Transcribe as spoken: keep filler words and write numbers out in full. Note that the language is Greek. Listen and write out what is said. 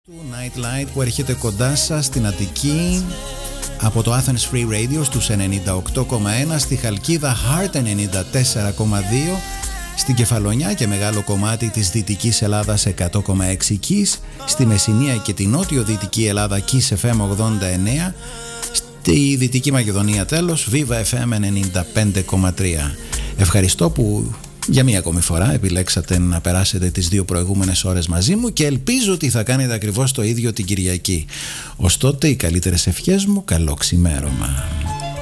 Nightlight που έρχεται κοντά σας στην Αττική από το Athens Free Radio στους ενενήντα οκτώ κόμμα ένα, στη Χαλκίδα Heart ενενήντα τέσσερα κόμμα δύο, στην Κεφαλονιά και μεγάλο κομμάτι της Δυτικής Ελλάδας εκατό κόμμα έξι Kiss, στη Μεσσηνία και την νότιο-δυτική Ελλάδα Kiss εφ εμ ογδόντα εννέα, στη Δυτική Μακεδονία τέλος Viva εφ εμ ενενήντα πέντε κόμμα τρία. Ευχαριστώ που για μία ακόμη φορά επιλέξατε να περάσετε τις δύο προηγούμενες ώρες μαζί μου και ελπίζω ότι θα κάνετε ακριβώς το ίδιο την Κυριακή. Ως τότε οι καλύτερες ευχές μου, καλό ξημέρωμα.